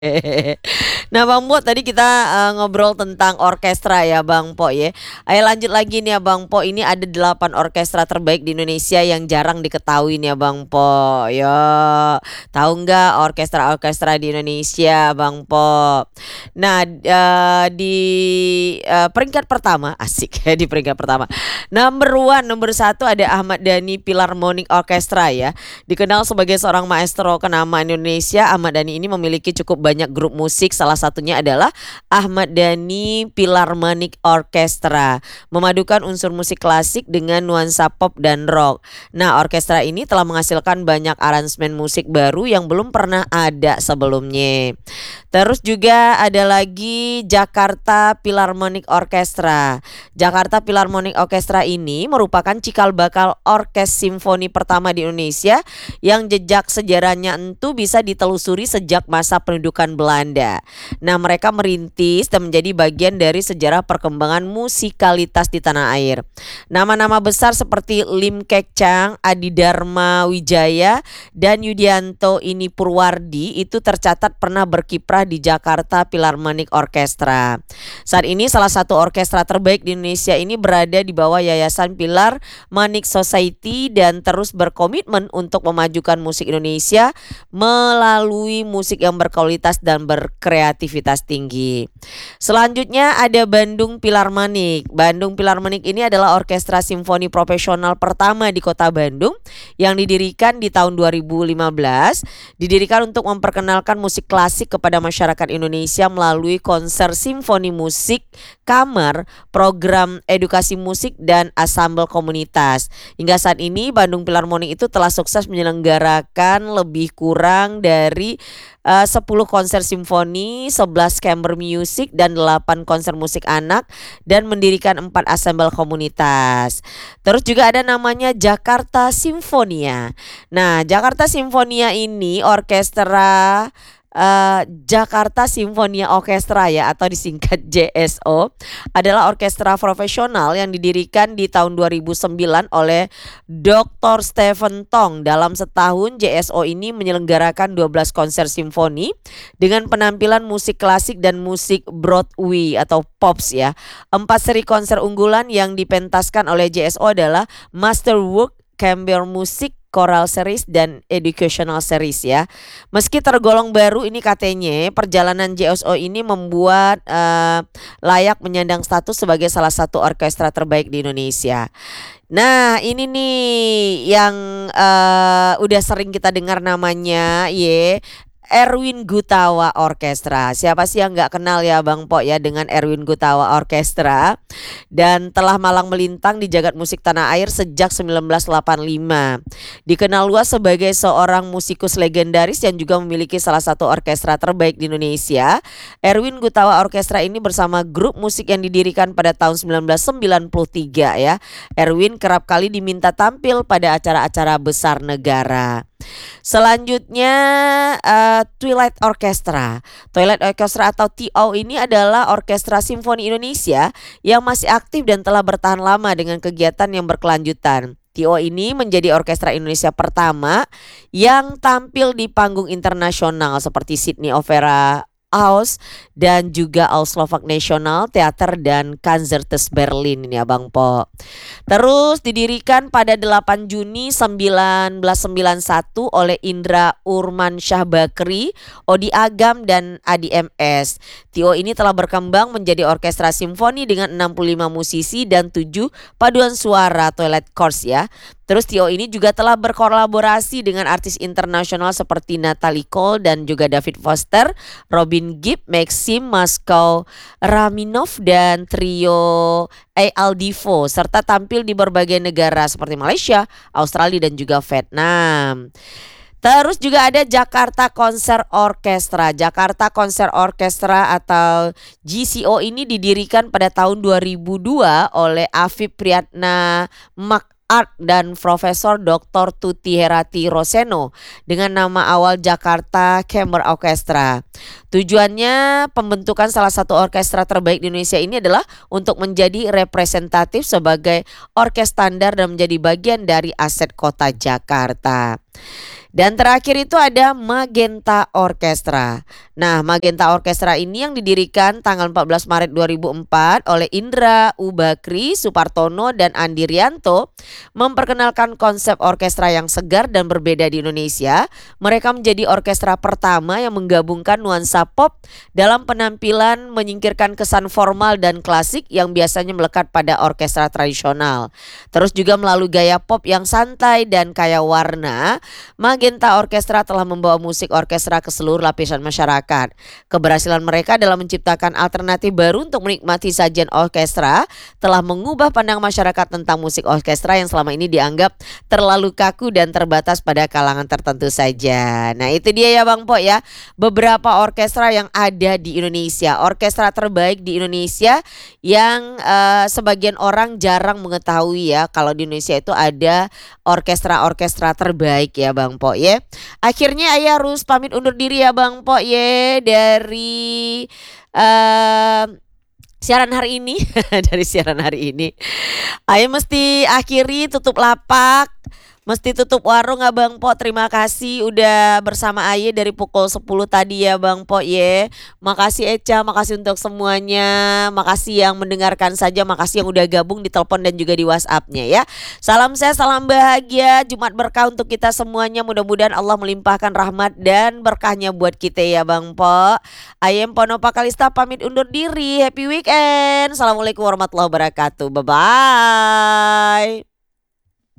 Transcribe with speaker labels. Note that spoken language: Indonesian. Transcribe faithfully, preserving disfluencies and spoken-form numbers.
Speaker 1: Nah Bang Po tadi kita, eee, ngobrol tentang orkestra ya Bang Po ya. Ayo lanjut lagi nih ya Bang Po, ini ada delapan orkestra terbaik di Indonesia yang jarang diketahui nih ya Bang Po. Yo, tahu nggak orkestra-orkestra di Indonesia Bang Po? Nah, eee, di, eee, peringkat pertama asik ya di peringkat pertama. Number one, nomor satu ada Ahmad Dhani Philharmonic Orchestra ya. Dikenal sebagai seorang maestro kenamaan Indonesia, Ahmad Dhani ini memiliki cukup banyak grup musik, salah satunya adalah Ahmad Dhani Philharmonic Orchestra, memadukan unsur musik klasik dengan nuansa pop dan rock. Nah, orkestra ini telah menghasilkan banyak aransemen musik baru yang belum pernah ada sebelumnya. Terus juga ada lagi Jakarta Philharmonic Orchestra. Jakarta Philharmonic Orchestra ini merupakan cikal bakal orkes simfoni pertama di Indonesia yang jejak sejarahnya entu bisa ditelusuri sejak masa pendudukan Belanda. Nah, mereka merintis dan menjadi bagian dari sejarah perkembangan musikalitas di tanah air. Nama-nama besar seperti Lim Kek Chang, Adi Dharma Wijaya, dan Yudianto Ini Purwardi itu tercatat pernah berkiprah di Jakarta Philharmonic Orchestra. Saat ini salah satu orkestra terbaik di Indonesia ini berada di bawah Yayasan Philharmonic Society dan terus berkomitmen untuk memajukan musik Indonesia melalui musik yang berkualitas dan berkreativitas tinggi. Selanjutnya ada Bandung Philharmonic. Bandung Philharmonic ini adalah orkestra simfoni profesional pertama di Kota Bandung yang didirikan di tahun dua ribu lima belas. Didirikan untuk memperkenalkan musik klasik kepada masyarakat Indonesia melalui konser simfoni musik kamar, program edukasi musik dan ansambel komunitas. Hingga saat ini Bandung Philharmonic itu telah sukses menyelenggarakan lebih kurang dari uh, sepuluh konser simfoni, sebelas chamber music dan delapan konser musik anak dan mendirikan empat ansambel komunitas. Terus juga ada namanya Jakarta Simfonia. Nah, Jakarta Simfonia ini orkestra uh, Jakarta Simfonia Orchestra ya atau disingkat J S O adalah orkestra profesional yang didirikan di tahun dua ribu sembilan oleh doktor Stephen Tong. Dalam setahun J S O ini menyelenggarakan dua belas konser simfoni dengan penampilan musik klasik dan musik Broadway atau pops ya. Empat seri konser unggulan yang dipentaskan oleh J S O adalah Masterwork, Chamber Music, Choral Series dan Educational Series ya. Meski tergolong baru ini katanya perjalanan J S O ini membuat uh, layak menyandang status sebagai salah satu orkestra terbaik di Indonesia. Nah ini nih yang uh, udah sering kita dengar namanya ye Erwin Gutawa Orkestra. Siapa sih yang nggak kenal ya Bang Po ya dengan Erwin Gutawa Orkestra, dan telah malang melintang di jagat musik tanah air sejak seribu sembilan ratus delapan puluh lima. Dikenal luas sebagai seorang musikus legendaris yang juga memiliki salah satu orkestra terbaik di Indonesia. Erwin Gutawa Orkestra ini bersama grup musik yang didirikan pada tahun seribu sembilan ratus sembilan puluh tiga ya. Erwin kerap kali diminta tampil pada acara-acara besar negara. Selanjutnya uh, Twilight Orchestra. Twilight Orchestra atau T O ini adalah orkestra simfoni Indonesia yang masih aktif dan telah bertahan lama dengan kegiatan yang berkelanjutan. T O ini menjadi orkestra Indonesia pertama yang tampil di panggung internasional seperti Sydney Opera House dan juga All Slovak National Theater dan Concertus Berlin ini Abang Po. Terus didirikan pada delapan Juni seribu sembilan ratus sembilan puluh satu oleh Indra Urmansyah Bakri, Odi Agam dan Adi M S. T O ini telah berkembang menjadi orkestra simfoni dengan enam puluh lima musisi dan tujuh paduan suara Twilight Chorus ya. Terus T O ini juga telah berkolaborasi dengan artis internasional seperti Natalie Cole dan juga David Foster, Robin Gibb, Maxim Moscow, Raminov dan trio A L Divo serta tampil di berbagai negara seperti Malaysia, Australia dan juga Vietnam. Terus juga ada Jakarta Concert Orchestra. Jakarta Concert Orchestra atau J C O ini didirikan pada tahun dua ribu dua oleh Afif Priyatna Mak Art dan Profesor Doktor Tuti Herati Roseno dengan nama awal Jakarta Chamber Orchestra. Tujuannya pembentukan salah satu orkestra terbaik di Indonesia ini adalah untuk menjadi representatif sebagai orkes standar dan menjadi bagian dari aset kota Jakarta. Dan terakhir itu ada Magenta Orchestra. Nah, Magenta Orchestra ini yang didirikan tanggal empat belas Maret dua ribu empat oleh Indra Ubakri, Supartono, dan Andi Rianto memperkenalkan konsep orkestra yang segar dan berbeda di Indonesia. Mereka menjadi orkestra pertama yang menggabungkan nuansa pop dalam penampilan, menyingkirkan kesan formal dan klasik yang biasanya melekat pada orkestra tradisional. Terus juga melalui gaya pop yang santai dan kaya warna, Magenta Orchestra telah membawa musik orkestra ke seluruh lapisan masyarakat. Keberhasilan mereka dalam menciptakan alternatif baru untuk menikmati sajian orkestra telah mengubah pandangan masyarakat tentang musik orkestra yang selama ini dianggap terlalu kaku dan terbatas pada kalangan tertentu saja. Nah, itu dia ya Bang Po ya, beberapa orkestra yang ada di Indonesia, orkestra terbaik di Indonesia yang uh, sebagian orang jarang mengetahui ya kalau di Indonesia itu ada orkestra-orkestra terbaik ya Bang Po ya. Akhirnya Ayah harus pamit undur diri ya Bang Po ya dari uh, siaran hari ini dari siaran hari ini. Ayah mesti akhiri, tutup lapak, mesti tutup warung ya Bang Po. Terima kasih udah bersama Aye dari pukul sepuluh tadi ya Bang Po ye. Makasih Eca, makasih untuk semuanya. Makasih yang mendengarkan saja, makasih yang udah gabung di telepon dan juga di WhatsApp-nya ya. Salam sehat, salam bahagia, Jumat berkah untuk kita semuanya. Mudah-mudahan Allah melimpahkan rahmat dan berkahnya buat kita ya Bang Po. Aye Pono Pakalista pamit undur diri. Happy weekend. Assalamualaikum warahmatullahi wabarakatuh. Bye-bye.